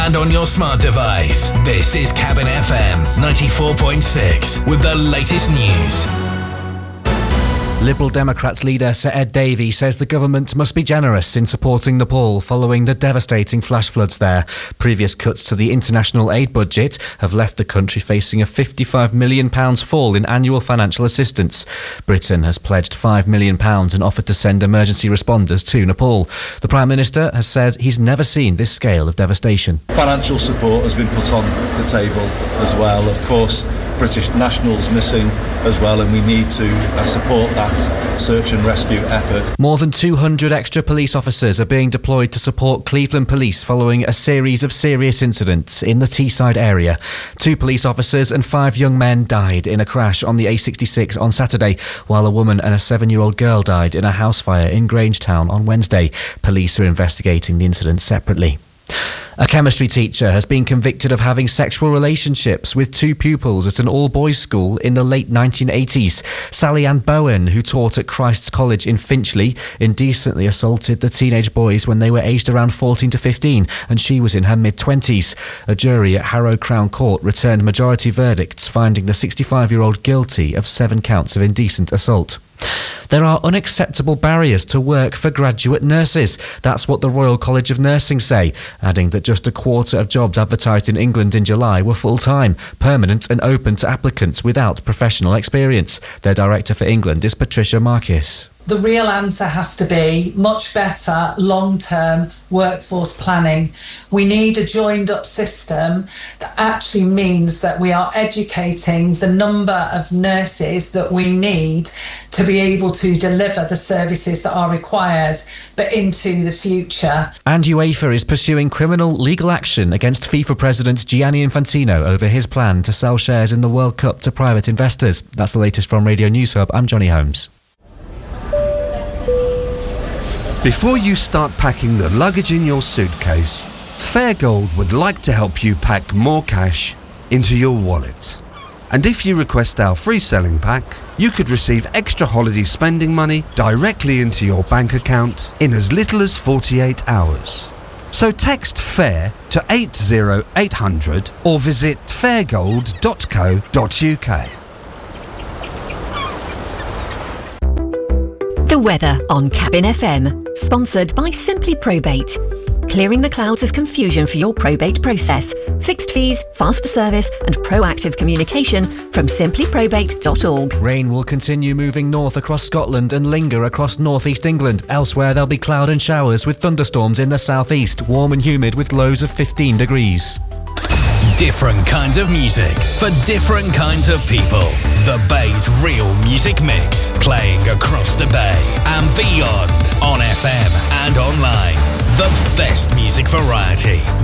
and on your smart device. This is Cabin FM 94.6 with the latest news. Liberal Democrats leader Sir Ed Davey says the government must be generous in supporting Nepal following the devastating flash floods there. Previous cuts to the international aid budget have left the country facing a £55 million fall in annual financial assistance. Britain has pledged £5 million and offered to send emergency responders to Nepal. The Prime Minister has said he's never seen this scale of devastation. Financial support has been put on the table as well. Of course, British nationals missing as well, and we need to support that search and rescue effort. More than 200 extra police officers are being deployed to support Cleveland Police following a series of serious incidents in the Teesside area. 2 police officers and 5 young men died in a crash on the A66 on Saturday, while a woman and a 7-year-old girl died in a house fire in Grangetown on Wednesday. Police are investigating the incident separately. A chemistry teacher has been convicted of having sexual relationships with 2 pupils at an all-boys school in the late 1980s. Sally Ann Bowen, who taught at Christ's College in Finchley, indecently assaulted the teenage boys when they were aged around 14 to 15, and she was in her mid-20s. A jury at Harrow Crown Court returned majority verdicts, finding the 65-year-old guilty of 7 counts of indecent assault. There are unacceptable barriers to work for graduate nurses. That's what the Royal College of Nursing say, adding that just a quarter of jobs advertised in England in July were full-time, permanent and open to applicants without professional experience. Their director for England is Patricia Marquis. The real answer has to be much better long-term workforce planning. We need a joined-up system that actually means that we are educating the number of nurses that we need to be able to deliver the services that are required, but into the future. And UEFA is pursuing criminal legal action against FIFA President Gianni Infantino over his plan to sell shares in the World Cup to private investors. That's the latest from Radio News Hub. I'm Johnny Holmes. Before you start packing the luggage in your suitcase, Fairgold would like to help you pack more cash into your wallet. And if you request our free selling pack, you could receive extra holiday spending money directly into your bank account in as little as 48 hours. So text FAIR to 80800 or visit fairgold.co.uk. The weather on Cabin FM, sponsored by Simply Probate. Clearing the clouds of confusion for your probate process. Fixed fees, faster service and proactive communication from simplyprobate.org. Rain will continue moving north across Scotland and linger across northeast England. Elsewhere there'll be cloud and showers with thunderstorms in the southeast, warm and humid with lows of 15 degrees. Different kinds of music for different kinds of people. The Bay's real music mix, playing across the Bay and beyond on FM and online. The best music variety.